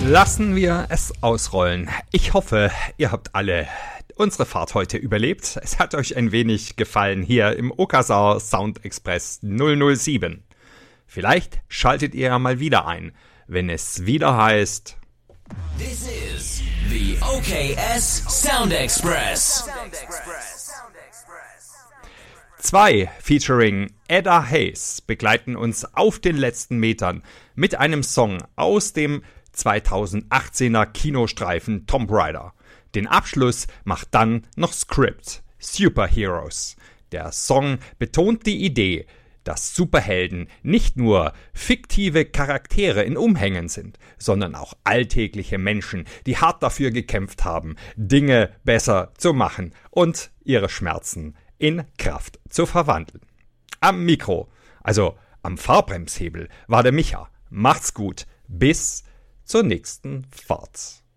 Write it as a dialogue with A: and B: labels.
A: Lassen wir es ausrollen. Ich hoffe, ihr habt alle unsere Fahrt heute überlebt. Es hat euch ein wenig gefallen hier im Okazar Sound Express 007. Vielleicht schaltet ihr ja mal wieder ein, wenn es wieder heißt:
B: This is the OKS Sound Express.
A: 2 featuring Edda Hayes begleiten uns auf den letzten Metern mit einem Song aus dem 2018er Kinostreifen Tomb Raider. Den Abschluss macht dann noch Script, Superheroes. Der Song betont die Idee, dass Superhelden nicht nur fiktive Charaktere in Umhängen sind, sondern auch alltägliche Menschen, die hart dafür gekämpft haben, Dinge besser zu machen und ihre Schmerzen in Kraft zu verwandeln. Am Mikro, also am Fahrbremshebel, war der Micha. Macht's gut, bis zur nächsten Fahrt.